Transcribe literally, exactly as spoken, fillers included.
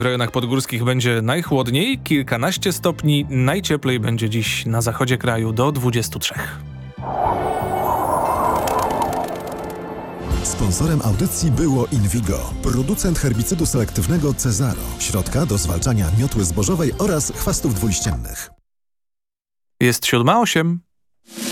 W rejonach podgórskich będzie najchłodniej, kilkanaście stopni, najcieplej będzie dziś na zachodzie kraju do dwudziestu trzech. Sponsorem audycji było Invigo, producent herbicydu selektywnego Cezaro, środka do zwalczania miotły zbożowej oraz chwastów dwuliściennych. Jest siódma osiem.